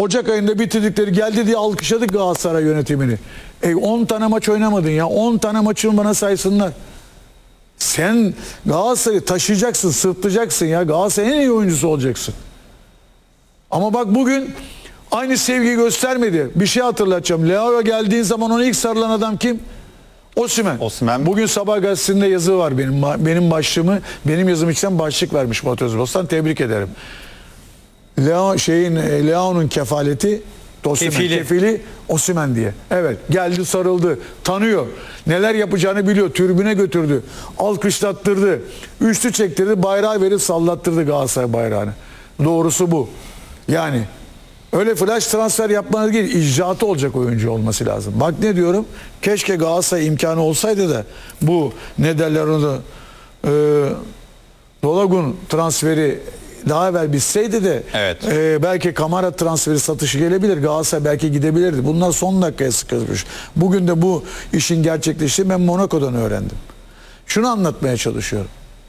Ocak ayında bitirdikleri geldi diye alkışladık Galatasaray yönetimini. 10 tane maç oynamadın ya. 10 tane maçını bana saysınlar. Sen Galatasaray'ı taşıyacaksın, sırtlayacaksın ya. Galatasaray'ın en iyi oyuncusu olacaksın. Ama bak bugün aynı sevgiyi göstermedi. Bir şey hatırlatacağım. Leao geldiğin zaman ona ilk sarılan adam kim? Osimhen. Bugün Sabah gazetesinde yazı var benim başlığımı, benim yazım için başlık vermiş Murat Özbostan. Tebrik ederim. Leao'nun kefaleti kefili Osimhen diye. Evet, geldi, sarıldı, tanıyor. Neler yapacağını biliyor. Tribüne götürdü. Alkışlattırdı. Üçlü çektirdi, bayrağı verip sallattırdı Galatasaray bayrağını. Doğrusu bu. Yani öyle flash transfer yapmanız değil, icraatı olacak oyuncu olması lazım. Bak ne diyorum, keşke Galatasaray imkanı olsaydı da bu ne derler onu Dolagun transferi daha evvel bitseydi de belki Kamara transferi satışı gelebilir. Galatasaray belki gidebilirdi. Bunlar son dakikaya sıkışmış. Bugün de bu işin gerçekleştiğini ben Monaco'dan öğrendim. Şunu anlatmaya çalışıyorum.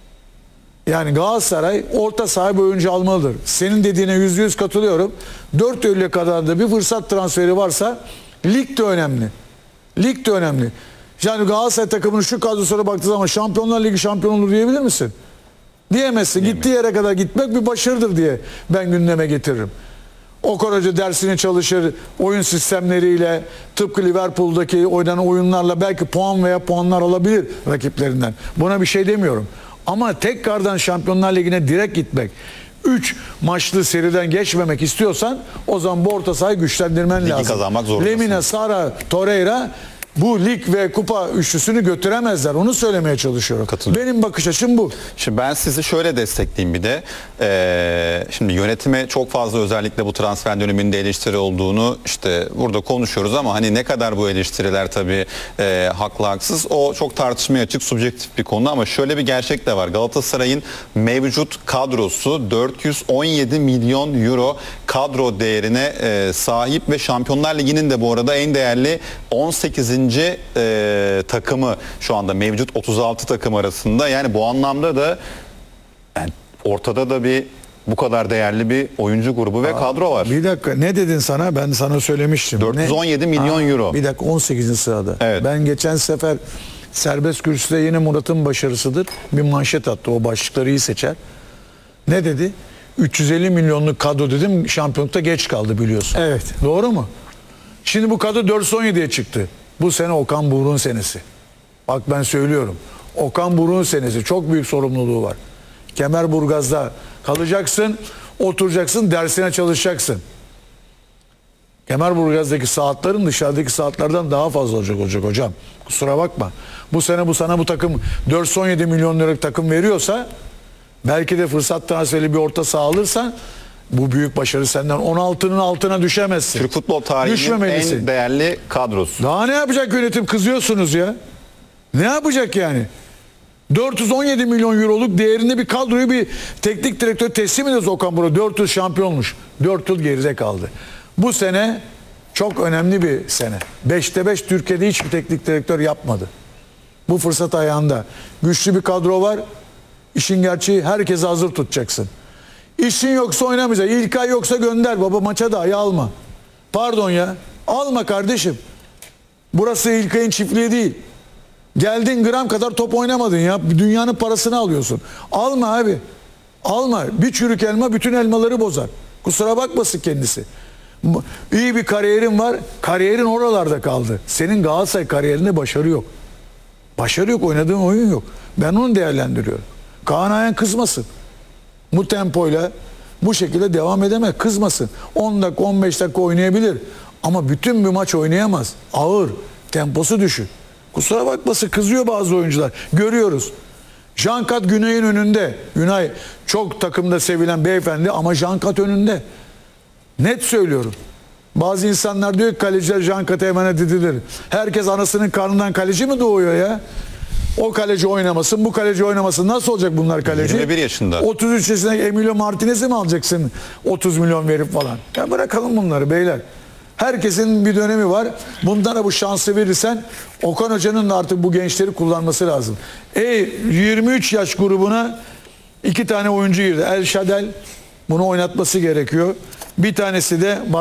Yani Galatasaray orta saha bir oyuncu almalıdır. Senin dediğine %100 katılıyorum. 4 Eylül'e kadar da bir fırsat transferi varsa lig de önemli. Lig de önemli. Yani Galatasaray takımının şu kadrosuna baktığı zaman Şampiyonlar Ligi şampiyon olur diyebilir misin? Diyemezsin. Gittiği yere kadar gitmek bir başarıdır diye ben gündeme getiririm. Okan Hoca dersini çalışır, oyun sistemleriyle, tıpkı Liverpool'daki oynanan oyunlarla belki puan veya puanlar alabilir rakiplerinden. Buna bir şey demiyorum. Ama tekrardan Şampiyonlar Ligi'ne direkt gitmek, 3 maçlı seriden geçmemek istiyorsan o zaman bu orta sahayı güçlendirmen lazım. Kazanmak zorundasın. Lemina, Sara, Torreira bu lig ve kupa üçlüsünü götüremezler. Onu söylemeye çalışıyorum. Benim bakış açım bu. Şimdi ben sizi şöyle destekleyeyim bir de. Şimdi yönetime çok fazla özellikle bu transfer döneminde eleştiri olduğunu işte burada konuşuyoruz ama hani ne kadar bu eleştiriler tabii haklı haksız o çok tartışmaya açık subjektif bir konu ama şöyle bir gerçek de var. Galatasaray'ın mevcut kadrosu 417 milyon euro kadro değerine sahip ve Şampiyonlar Ligi'nin de bu arada en değerli 18. takımı şu anda mevcut 36 takım arasında. Yani bu anlamda da yani ortada da bir bu kadar değerli bir oyuncu grubu ve kadro var. Bir dakika, ne dedin sana? Ben sana söylemiştim. 417 milyon euro. Bir dakika, 18. sırada. Evet. Ben geçen sefer serbest kürsüde yine Murat'ın başarısıdır. Bir manşet attı. O başlıkları iyi seçer. Ne dedi? 350 milyonluk kadro dedim. Şampiyonlukta geç kaldı biliyorsun. Evet. Doğru mu? Şimdi bu kadro 417'ye çıktı. Bu sene Okan Buruk'un senesi. Bak ben söylüyorum. Okan Buruk'un senesi. Çok büyük sorumluluğu var. Kemerburgaz'da kalacaksın, oturacaksın, dersine çalışacaksın. Kemerburgaz'daki saatlerin dışarıdaki saatlerden daha fazla olacak hocam. Kusura bakma. Bu sene bu sana bu takım 417 milyon liralık takım veriyorsa belki de fırsat transferi bir orta saha alırsan bu büyük başarı senden. 16'nın altına düşemezsin. Türk futbol tarihinin en değerli kadrosu. Daha ne yapacak yönetim? Kızıyorsunuz ya. Ne yapacak yani? 417 milyon euroluk değerinde bir kadroyu bir teknik direktör teslim ediyoruz Okan Buruk. 4 yıl şampiyonmuş. 4 yıl geride kaldı. Bu sene çok önemli bir sene. 5'te 5 Türkiye'de hiçbir teknik direktör yapmadı. Bu fırsat ayağında. Güçlü bir kadro var. İşin gerçeği herkese hazır tutacaksın. İşin yoksa oynamayacak. İlkay yoksa gönder. Baba maça dahi alma. Pardon ya. Alma kardeşim. Burası İlkay'ın çiftliği değil. Geldin gram kadar top oynamadın ya. Dünyanın parasını alıyorsun. Alma abi. Alma. Bir çürük elma bütün elmaları bozar. Kusura bakmasın kendisi. İyi bir kariyerin var. Kariyerin oralarda kaldı. Senin Galatasaray kariyerinde başarı yok. Başarı yok. Oynadığın oyun yok. Ben onu değerlendiriyorum. Kaan Ayhan kızmasın. Bu tempoyla bu şekilde devam edemez. Kızmasın. 10 dakika 15 dakika oynayabilir. Ama bütün bir maç oynayamaz. Ağır. Temposu düşük. Kusura bakmasın, kızıyor bazı oyuncular. Görüyoruz. Jankat Günay'ın önünde. Günay çok takımda sevilen beyefendi ama Jankat önünde. Net söylüyorum. Bazı insanlar diyor ki kaleciler Jankat'a emanet edilir. Herkes anasının karnından kaleci mi doğuyor ya? O kaleci oynamasın, bu kaleci oynamasın. Nasıl olacak bunlar kaleci? 21 yaşında. 33 yaşındaki Emilio Martinez'i mi alacaksın 30 milyon verip falan? Ya bırakalım bunları beyler. Herkesin bir dönemi var. Bunlara bu şansı verirsen Okan Hoca'nın da artık bu gençleri kullanması lazım. 23 yaş grubuna 2 tane oyuncu girdi. El Şadel bunu oynatması gerekiyor. Bir tanesi de